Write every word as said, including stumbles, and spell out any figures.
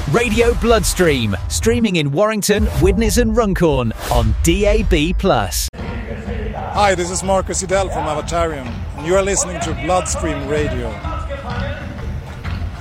Radio Bloodstream, streaming in Warrington, Widnes and Runcorn on D A B plus. Hi, this is Marcus Idell from Avatarium, and you are listening to Bloodstream Radio.